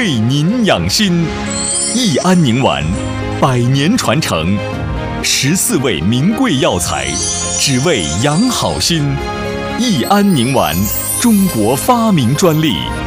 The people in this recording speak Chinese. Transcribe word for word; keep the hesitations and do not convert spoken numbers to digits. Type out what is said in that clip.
为您养心。益安宁丸，百年传承，十四味名贵药材，只为养好心。益安宁丸，中国发明专利。